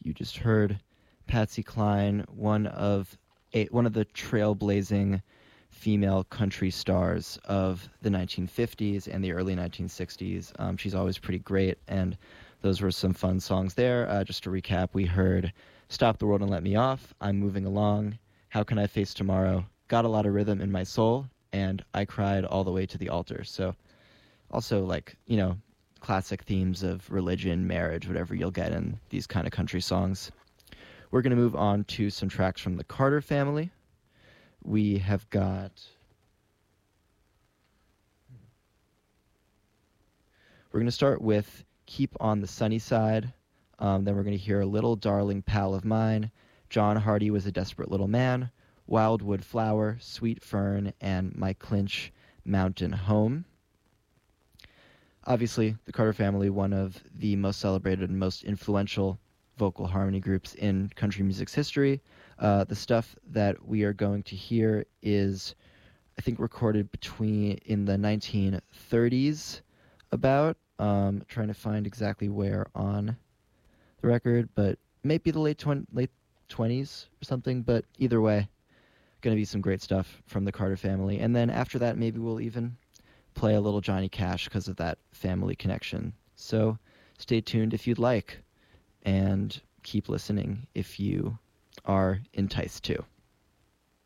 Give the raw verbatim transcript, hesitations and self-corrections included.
You just heard Patsy Cline, one of a, one of the trailblazing female country stars of the nineteen fifties and the early nineteen sixties. Um, she's always pretty great, and those were some fun songs there. Uh, just to recap, we heard Stop the World and Let Me Off, I'm Moving Along, How Can I Face Tomorrow, Got a Lot of Rhythm in My Soul, and I Cried All the Way to the Altar. So also, like, you know, classic themes of religion, marriage, whatever you'll get in these kind of country songs. We're going to move on to some tracks from the Carter family. We have got... We're going to start with Keep on the Sunny Side. Um, then we're going to hear Little Darling Pal of Mine, John Hardy Was a Desperate Little Man, Wildwood Flower, Sweet Fern, and My Clinch Mountain Home. Obviously, the Carter family, one of the most celebrated and most influential vocal harmony groups in country music's history. Uh, the stuff that we are going to hear is, I think, recorded between in the nineteen thirties about. Um, trying to find exactly where on the record, but maybe the late twen- late twenties or something. But either way, going to be some great stuff from the Carter family. And then after that, maybe we'll even play a little Johnny Cash because of that family connection. So stay tuned if you'd like, and keep listening if you are enticed to.